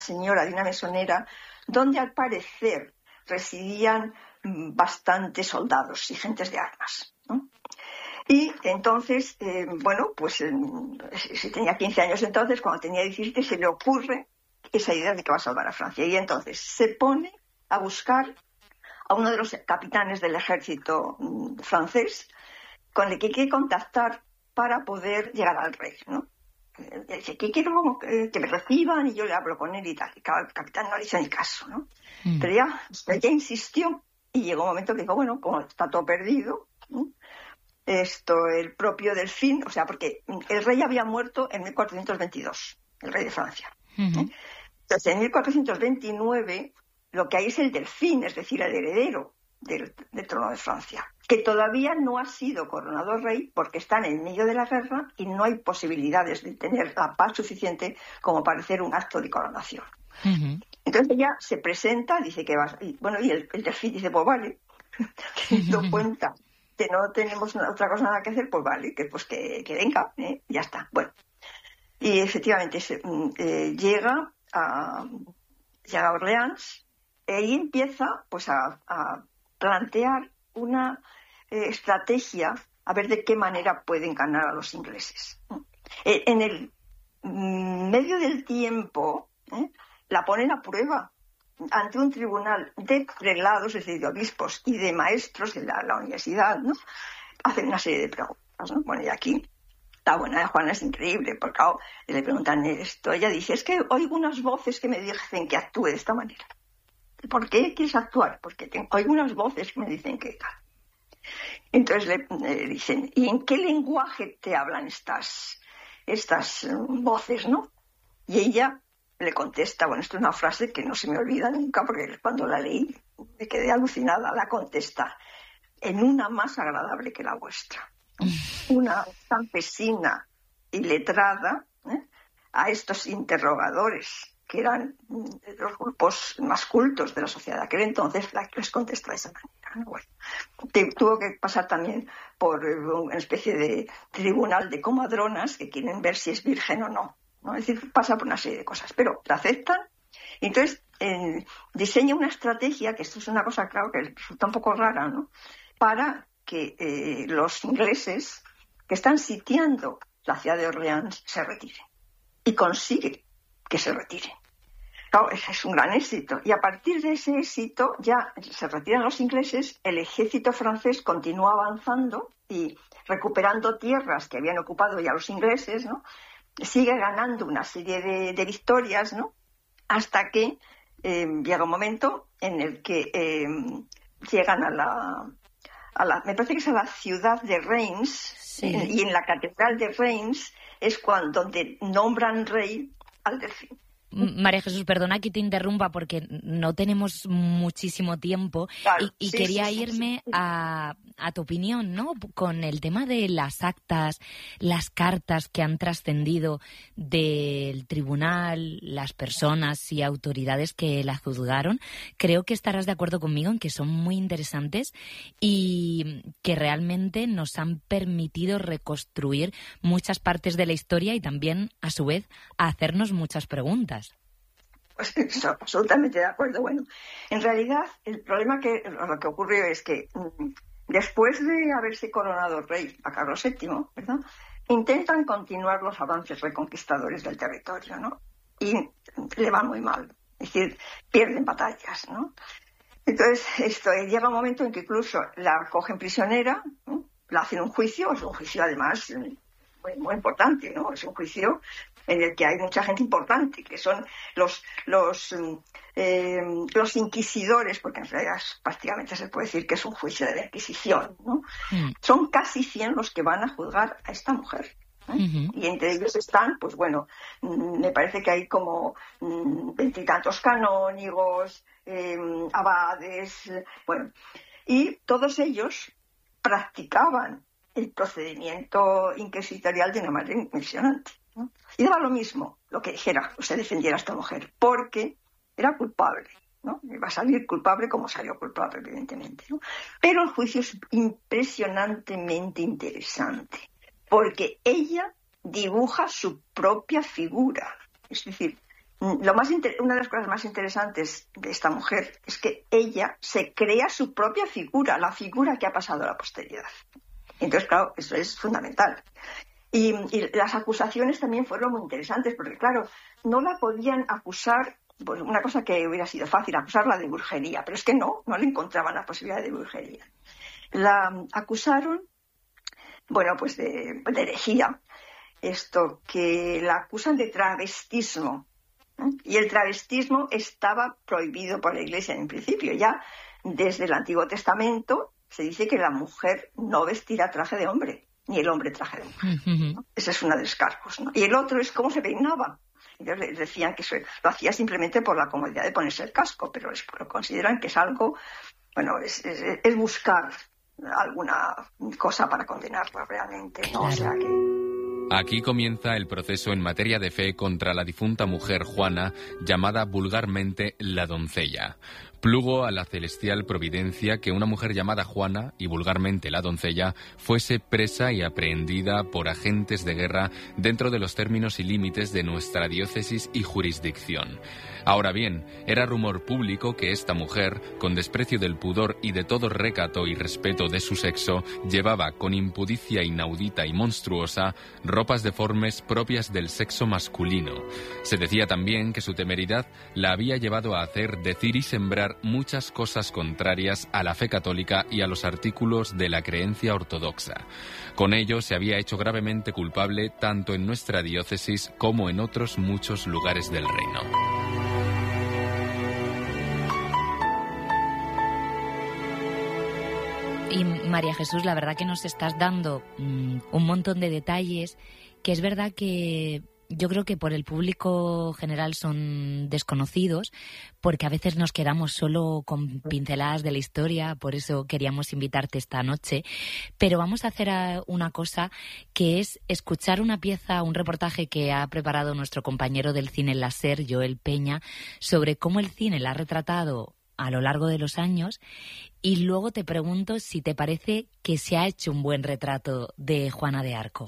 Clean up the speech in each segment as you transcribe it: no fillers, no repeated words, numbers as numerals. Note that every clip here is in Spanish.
señora de una mesonera donde al parecer residían bastantes soldados y gentes de armas, ¿no? Y entonces, si tenía 15 años entonces, cuando tenía 17 se le ocurre esa idea de que va a salvar a Francia. Y entonces se pone a buscar a uno de los capitanes del ejército francés con el que quiere contactar para poder llegar al rey, ¿no? Dice que quiero que me reciban y yo le hablo con él y tal. Y claro, el capitán no le hizo ni caso, ¿no? Pero ya insistió y llegó un momento que dijo, bueno, como está todo perdido, ¿no? El propio Delfín, o sea, porque el rey había muerto en 1422, el rey de Francia. Entonces, en 1429, lo que hay es el Delfín, es decir, el heredero del trono de Francia, que todavía no ha sido coronado rey porque está en el medio de la guerra y no hay posibilidades de tener la paz suficiente como para hacer un acto de coronación. Entonces ella se presenta, dice que va, y el Delfín dice, pues vale, teniendo cuenta que no tenemos otra cosa nada que hacer, pues vale, que venga, ya está. Bueno, y efectivamente llega a Orleans y ahí empieza pues a plantear una estrategia a ver de qué manera pueden ganar a los ingleses. En el medio del tiempo la ponen a prueba ante un tribunal de prelados, es decir, de obispos y de maestros de la universidad, ¿no? Hacen una serie de preguntas, ¿no? Bueno, y aquí la buena de Juana es increíble, porque claro, le preguntan esto, ella dice, es que oigo unas voces que me dicen que actúe de esta manera. ¿Por qué quieres actuar? Porque oigo unas voces que me dicen que tal. Entonces le dicen, ¿y en qué lenguaje te hablan estas voces, no? Y ella le contesta, bueno, esto es una frase que no se me olvida nunca, porque cuando la leí me quedé alucinada, la contesta, en una más agradable que la vuestra. Una campesina y letrada a estos interrogadores, que eran los grupos más cultos de la sociedad de aquel entonces, les contesta de esa manera. Bueno, tuvo que pasar también por una especie de tribunal de comadronas que quieren ver si es virgen o no, ¿no? Es decir, pasa por una serie de cosas, pero la aceptan. Entonces diseña una estrategia, que esto es una cosa, claro, que resulta un poco rara, ¿no? Para que los ingleses que están sitiando la ciudad de Orleans se retiren. Y consigue que se retiren. Claro, es un gran éxito. Y a partir de ese éxito ya se retiran los ingleses, el ejército francés continúa avanzando y recuperando tierras que habían ocupado ya los ingleses, ¿no? Sigue ganando una serie de victorias, ¿no? Hasta que llega un momento en el que llegan me parece que es a la ciudad de Reims, sí. Y en la catedral de Reims es donde nombran rey al Delfín. María Jesús, perdona que te interrumpa porque no tenemos muchísimo tiempo, claro, y quería irme a tu opinión, ¿no? Con el tema de las actas, las cartas que han trascendido del tribunal, las personas y autoridades que la juzgaron. Creo que estarás de acuerdo conmigo en que son muy interesantes y que realmente nos han permitido reconstruir muchas partes de la historia y también, a su vez, hacernos muchas preguntas. Pues eso, absolutamente de acuerdo. Bueno, en realidad el problema lo que ocurrió es que después de haberse coronado rey a Carlos VII, ¿verdad?, intentan continuar los avances reconquistadores del territorio, ¿no? Y le va muy mal, es decir, pierden batallas, ¿no? Entonces llega un momento en que incluso la cogen prisionera, ¿no? La hacen un juicio, es un juicio además muy, muy importante, ¿no? Es un juicio en el que hay mucha gente importante, que son los inquisidores, porque en realidad prácticamente se puede decir que es un juicio de la Inquisición, ¿no? Son casi 100 los que van a juzgar a esta mujer, ¿eh? Y entre ellos están, pues bueno, me parece que hay como 20 y tantos canónigos, abades, bueno, y todos ellos practicaban el procedimiento inquisitorial de una manera impresionante, ¿no? Y daba lo mismo lo que dijera o se defendiera esta mujer, porque era culpable, ¿no? Iba a salir culpable como salió culpable, evidentemente, ¿no? Pero el juicio es impresionantemente interesante, porque ella dibuja su propia figura. Es decir, Una de las cosas más interesantes de esta mujer es que ella se crea su propia figura, la figura que ha pasado a la posteridad. Entonces, claro, eso es fundamental. Y las acusaciones también fueron muy interesantes, porque, claro, no la podían acusar, pues una cosa que hubiera sido fácil, acusarla de brujería, pero es que no le encontraban la posibilidad de brujería. La acusaron, bueno, pues de herejía, que la acusan de travestismo. Y el travestismo estaba prohibido por la Iglesia en principio. Ya desde el Antiguo Testamento se dice que la mujer no vestirá traje de hombre, ni el hombre traje de mujer, ¿no? Ese es uno de los cargos, ¿no? Y el otro es cómo se peinaba. Entonces decían que lo hacía simplemente por la comodidad de ponerse el casco, pero lo consideran que es algo, bueno, es buscar alguna cosa para condenarla realmente, ¿no? O sea que... Aquí comienza el proceso en materia de fe contra la difunta mujer Juana, llamada vulgarmente la doncella. Plugo a la celestial providencia que una mujer llamada Juana, y vulgarmente la doncella, fuese presa y aprehendida por agentes de guerra dentro de los términos y límites de nuestra diócesis y jurisdicción. Ahora bien, era rumor público que esta mujer, con desprecio del pudor y de todo recato y respeto de su sexo, llevaba con impudicia inaudita y monstruosa ropas deformes propias del sexo masculino. Se decía también que su temeridad la había llevado a hacer, decir y sembrar muchas cosas contrarias a la fe católica y a los artículos de la creencia ortodoxa. Con ello se había hecho gravemente culpable tanto en nuestra diócesis como en otros muchos lugares del reino. Y María Jesús, la verdad que nos estás dando un montón de detalles que es verdad que yo creo que por el público general son desconocidos, porque a veces nos quedamos solo con pinceladas de la historia, por eso queríamos invitarte esta noche. Pero vamos a hacer una cosa, que es escuchar una pieza, un reportaje que ha preparado nuestro compañero del cine en la SER, Joel Peña, sobre cómo el cine la ha retratado a lo largo de los años, y luego te pregunto si te parece que se ha hecho un buen retrato de Juana de Arco.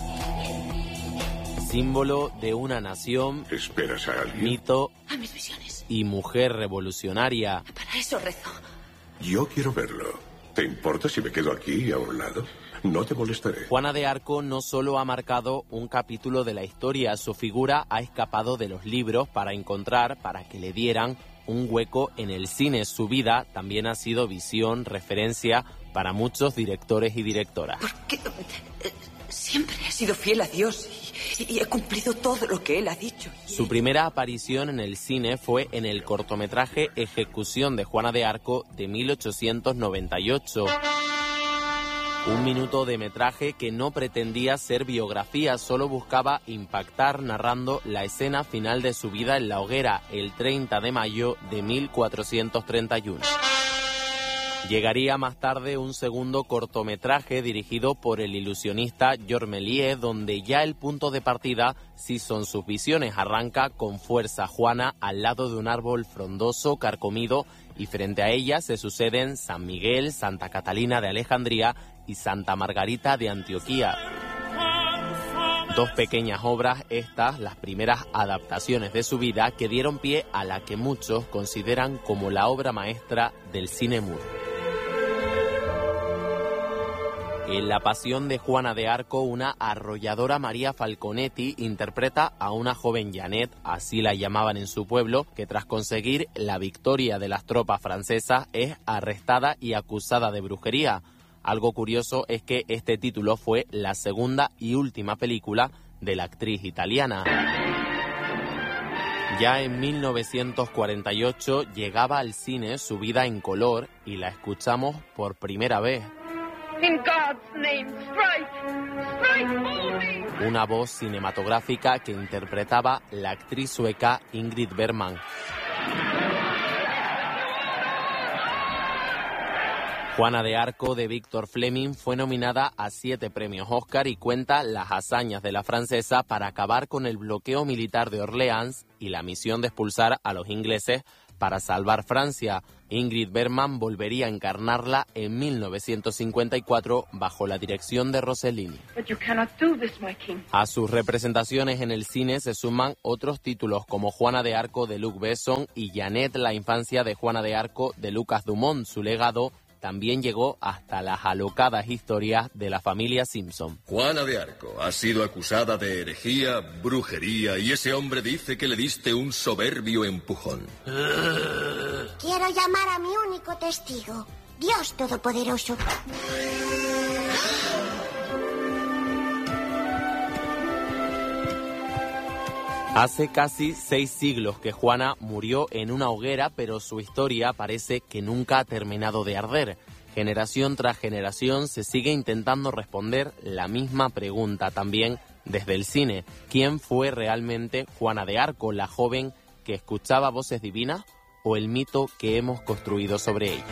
Símbolo de una nación, ¿esperas a alguien? Mito a mis visiones y mujer revolucionaria. Para eso rezo. Yo quiero verlo. ¿Te importa si me quedo aquí a un lado? No te molestaré. Juana de Arco no solo ha marcado un capítulo de la historia, su figura ha escapado de los libros para que le dieran un hueco en el cine. Su vida también ha sido visión, referencia para muchos directores y directoras. Porque siempre he sido fiel a Dios y he cumplido todo lo que Él ha dicho. Su primera aparición en el cine fue en el cortometraje Ejecución de Juana de Arco de 1898. Un minuto de metraje que no pretendía ser biografía, solo buscaba impactar narrando la escena final de su vida en la hoguera, el 30 de mayo de 1431. Llegaría más tarde un segundo cortometraje dirigido por el ilusionista Georges Méliès, donde ya el punto de partida sí son sus visiones. Arranca con fuerza Juana al lado de un árbol frondoso, carcomido, y frente a ella se suceden San Miguel, Santa Catalina de Alejandría y Santa Margarita de Antioquía. Dos pequeñas obras, estas, las primeras adaptaciones de su vida, que dieron pie a la que muchos consideran como la obra maestra del cine mudo. En La Pasión de Juana de Arco, una arrolladora María Falconetti interpreta a una joven Janet, así la llamaban en su pueblo, que tras conseguir la victoria de las tropas francesas es arrestada y acusada de brujería. Algo curioso es que este título fue la segunda y última película de la actriz italiana. Ya en 1948 llegaba al cine Su vida en color y la escuchamos por primera vez. In God's name, strike! Strike for me! Una voz cinematográfica que interpretaba la actriz sueca Ingrid Bergman. Juana de Arco, de Victor Fleming, fue nominada a 7 premios Oscar y cuenta las hazañas de la francesa para acabar con el bloqueo militar de Orleans y la misión de expulsar a los ingleses para salvar Francia. Ingrid Bergman volvería a encarnarla en 1954 bajo la dirección de Rossellini. A sus representaciones en el cine se suman otros títulos como Juana de Arco de Luc Besson y Jeannette, la infancia de Juana de Arco de Lucas Dumont. Su legado también llegó hasta las alocadas historias de la familia Simpson. Juana de Arco ha sido acusada de herejía, brujería, y ese hombre dice que le diste un soberbio empujón. Quiero llamar a mi único testigo, Dios Todopoderoso. Hace casi 6 siglos que Juana murió en una hoguera, pero su historia parece que nunca ha terminado de arder. Generación tras generación se sigue intentando responder la misma pregunta también desde el cine. ¿Quién fue realmente Juana de Arco, la joven que escuchaba voces divinas, o el mito que hemos construido sobre ella?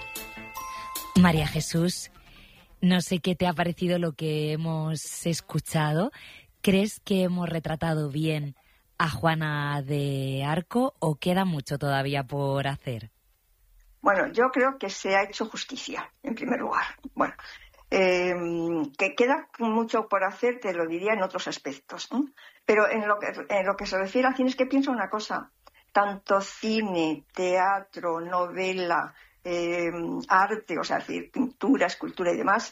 María Jesús, no sé qué te ha parecido lo que hemos escuchado. ¿Crees que hemos retratado bien a Juana de Arco o queda mucho todavía por hacer? Bueno, yo creo que se ha hecho justicia, en primer lugar. Bueno, que queda mucho por hacer, te lo diría en otros aspectos, ¿no? Pero en lo que se refiere al cine, es que pienso una cosa. Tanto cine, teatro, novela, arte, o sea, es decir, pintura, escultura y demás,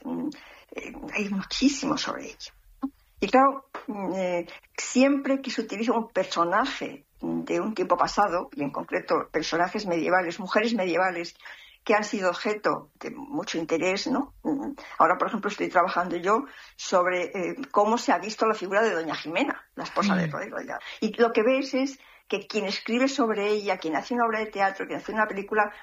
hay muchísimo sobre ello. Y claro, siempre que se utiliza un personaje de un tiempo pasado, y en concreto personajes medievales, mujeres medievales, que han sido objeto de mucho interés, ¿no? Ahora, por ejemplo, estoy trabajando yo sobre cómo se ha visto la figura de Doña Jimena, la esposa de Rodrigo. Y lo que ves es que quien escribe sobre ella, quien hace una obra de teatro, quien hace una película,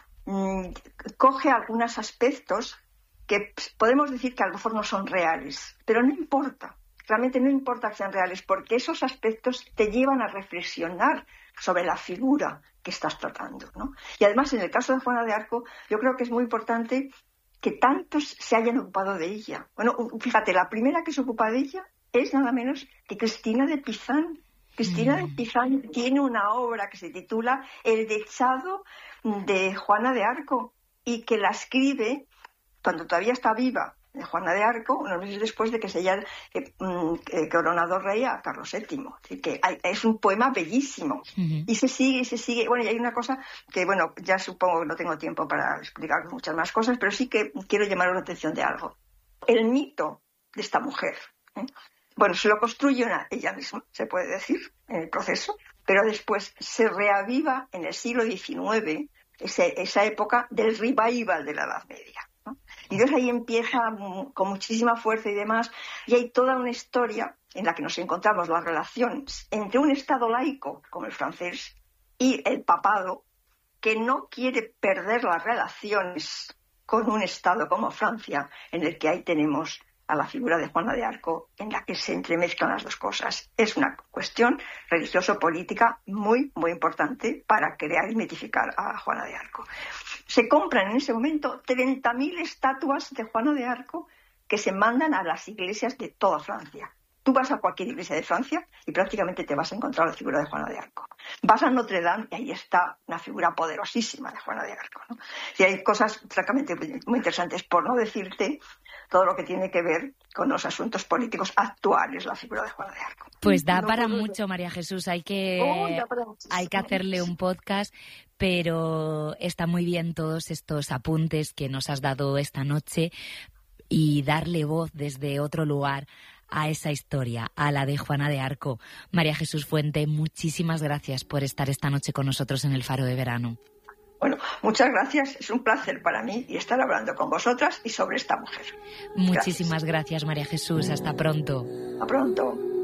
coge algunos aspectos que podemos decir que a lo mejor no son reales, pero no importa. Realmente no importa que sean reales, porque esos aspectos te llevan a reflexionar sobre la figura que estás tratando, ¿no? Y además, en el caso de Juana de Arco, yo creo que es muy importante que tantos se hayan ocupado de ella. Bueno, fíjate, la primera que se ocupa de ella es nada menos que Cristina de Pizán. Cristina de Pizán tiene una obra que se titula El dechado de Juana de Arco y que la escribe cuando todavía está viva de Juana de Arco, unos meses después de que se haya coronado rey a Carlos VII. Así que es un poema bellísimo. Y se sigue. Bueno, y hay una cosa que, bueno, ya supongo que no tengo tiempo para explicar muchas más cosas, pero sí que quiero llamar la atención de algo. El mito de esta mujer, bueno, se lo construye ella misma, se puede decir, en el proceso, pero después se reaviva en el siglo XIX, esa época del revival de la Edad Media. Y entonces ahí empieza con muchísima fuerza y demás, y hay toda una historia en la que nos encontramos las relaciones entre un Estado laico como el francés y el papado, que no quiere perder las relaciones con un Estado como Francia, en el que ahí tenemos a la figura de Juana de Arco, en la que se entremezclan las dos cosas. Es una cuestión religioso-política muy, muy importante para crear y mitificar a Juana de Arco. Se compran en ese momento 30.000 estatuas de Juana de Arco que se mandan a las iglesias de toda Francia. Tú vas a cualquier iglesia de Francia y prácticamente te vas a encontrar la figura de Juana de Arco. Vas a Notre Dame y ahí está una figura poderosísima de Juana de Arco, ¿no? Y hay cosas francamente muy interesantes, por no decirte todo lo que tiene que ver con los asuntos políticos actuales, la figura de Juana de Arco. Pues da para mucho, María Jesús. Hay que hacerle un podcast, pero está muy bien todos estos apuntes que nos has dado esta noche y darle voz desde otro lugar a esa historia, a la de Juana de Arco. María Jesús Fuente, muchísimas gracias por estar esta noche con nosotros en el Faro de Verano. Bueno, muchas gracias. Es un placer para mí y estar hablando con vosotras y sobre esta mujer. Muchísimas gracias, María Jesús. Hasta pronto. Hasta pronto.